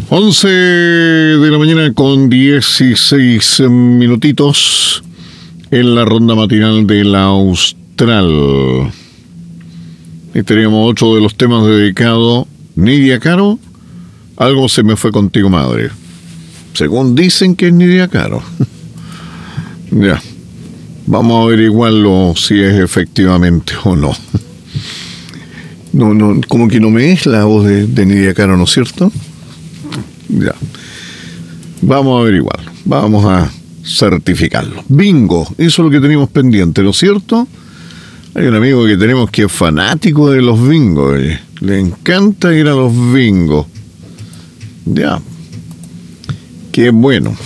11 de la mañana con 16 minutitos en la ronda matinal de la Austral. Y teníamos otro de los temas dedicados. Nidia Caro, algo se me fue contigo, madre. Según dicen que es Nidia Caro. Ya. Vamos a averiguarlo si es efectivamente o no. No, como que no me es la voz de Nidia Caro, ¿no es cierto? Ya. Vamos a averiguarlo. Vamos a certificarlo. Bingo. Eso es lo que teníamos pendiente, ¿no es cierto? Hay un amigo que tenemos que es fanático de los bingos. Le encanta ir a los bingos. Ya. Qué bueno.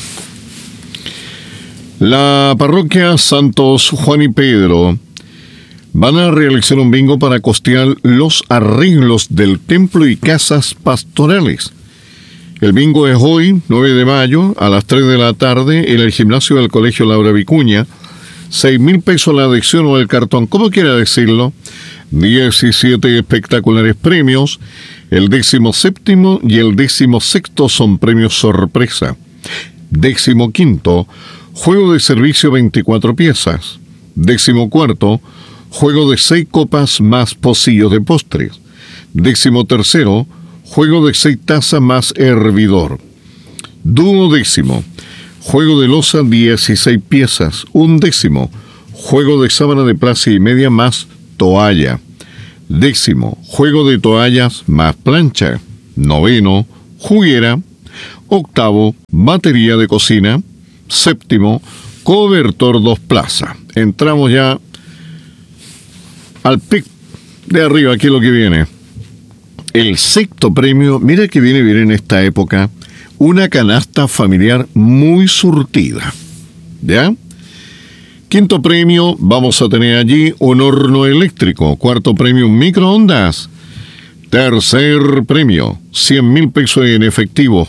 La parroquia Santos Juan y Pedro van a realizar un bingo para costear los arreglos del templo y casas pastorales. El bingo es hoy, 9 de mayo, a las 3 de la tarde, en el gimnasio del Colegio Laura Vicuña. 6,000 pesos la adhesión o el cartón, como quiera decirlo. 17 espectaculares premios. El 17º y el 16º son premios sorpresa. 15º, juego de servicio 24 piezas. 14º, juego de 6 copas más pocillos de postres. 13º, juego de 6 tazas más hervidor. 12º, juego de loza 16 piezas. 11º, juego de sábana de plaza y media más toalla. 10º, juego de toallas más plancha. 9º, juguera. 8º, batería de cocina. 7º, cobertor 2 plazas. Entramos ya al pic de arriba, aquí es lo que viene. El 6º premio, mira que viene bien en esta época, una canasta familiar muy surtida. ¿Ya? 5º premio, vamos a tener allí un horno eléctrico. 4º premio, un microondas. 3er premio, 100,000 pesos en efectivo.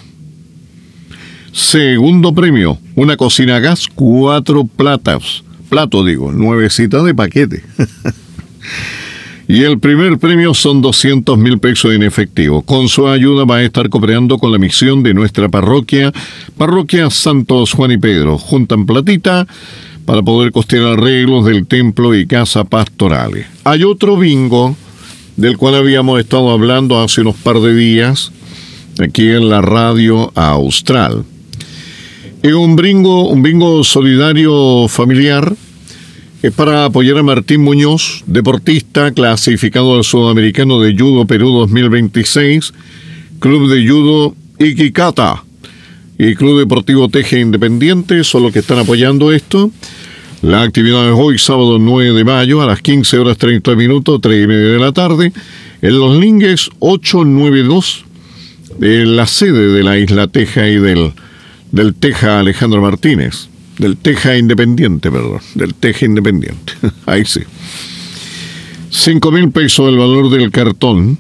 2º premio, una cocina a gas, 4 platos, nuevecita de paquete. Y el primer premio son 200,000 pesos en efectivo. Con su ayuda va a estar cooperando con la misión de nuestra parroquia Santos Juan y Pedro. Juntan platita para poder costear arreglos del templo y casa pastorales. Hay otro bingo del cual habíamos estado hablando hace unos par de días aquí en la radio Austral. Es un bingo solidario familiar. Es para apoyar a Martín Muñoz, deportista clasificado al Sudamericano de Judo Perú 2026, Club de Judo Iquicata y Club Deportivo Teje Independiente son los que están apoyando esto. La actividad es hoy, sábado 9 de mayo, a las 15:30, 3:30 de la tarde, en Los Lingues 892, en la sede de la Isla Teja y del Teja Alejandro Martínez. Del Teja Independiente. Ahí sí. 5,000 pesos el valor del cartón.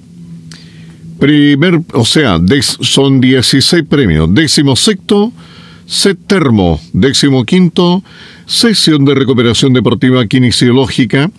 Son 16 premios. 16º, set termo. 15º, sesión de recuperación deportiva kinesiológica.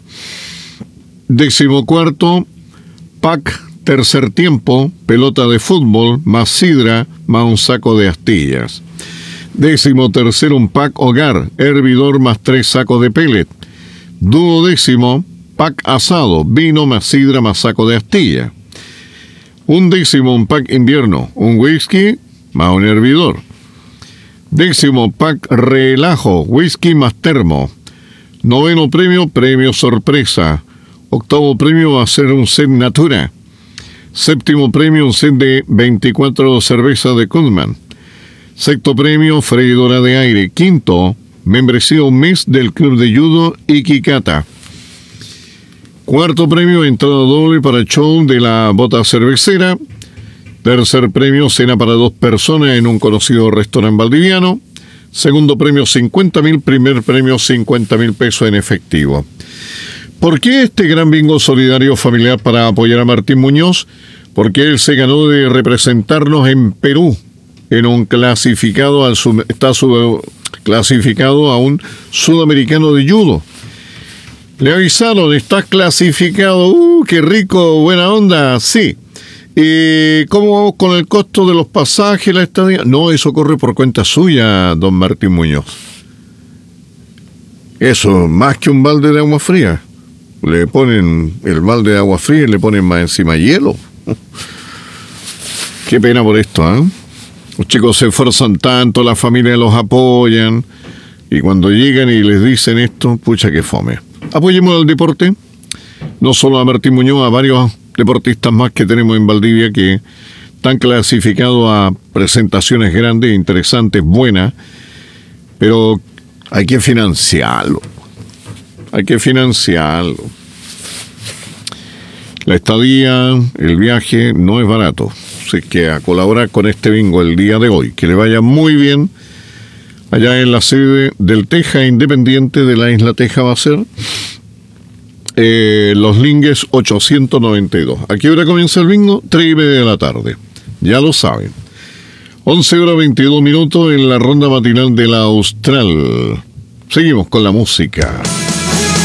14º, pack tercer tiempo, pelota de fútbol, más sidra, más un saco de astillas. 13º, un pack hogar, hervidor más 3 sacos de pellet. 12º, pack asado, vino más sidra más saco de astilla. 11º, un pack invierno, un whisky más un hervidor. 10º, pack relajo, whisky más termo. 9º premio, premio sorpresa. 8º premio va a ser un set natura. 7º premio, un set de 24 cervezas de Kuzman. 6º premio, freidora de aire. 5º, membresía un mes del Club de Judo Iquicata. 4º premio, entrada doble para el show de la bota cervecera. 3er premio, cena para 2 personas en un conocido restaurante valdiviano. 2º premio, 50,000. Primer premio, 50,000 pesos en efectivo. ¿Por qué este gran bingo solidario familiar para apoyar a Martín Muñoz? Porque él se ganó de representarnos en Perú en un clasificado clasificado a un sudamericano de judo. Le avisaron, estás clasificado. ¡Qué rico! Buena onda. Sí. ¿Cómo vamos con el costo de los pasajes, la estadía? No, eso corre por cuenta suya, don Martín Muñoz. Eso, más que un balde de agua fría. Le ponen el balde de agua fría y le ponen más encima hielo. Qué pena por esto, ¿eh? Los chicos se esfuerzan tanto, la familia los apoyan, y cuando llegan y les dicen esto, pucha que fome. Apoyemos al deporte, no solo a Martín Muñoz, a varios deportistas más que tenemos en Valdivia que están clasificados a presentaciones grandes, interesantes, buenas, pero hay que financiarlo. Hay que financiarlo. La estadía, el viaje no es barato. Así que a colaborar con este bingo el día de hoy. Que le vaya muy bien. Allá en la sede del Teja Independiente de la Isla Teja va a ser Los Lingues 892. ¿A qué hora comienza el bingo? 3:30 de la tarde. Ya lo saben. 11:22 en la ronda matinal de la Austral. Seguimos con la música.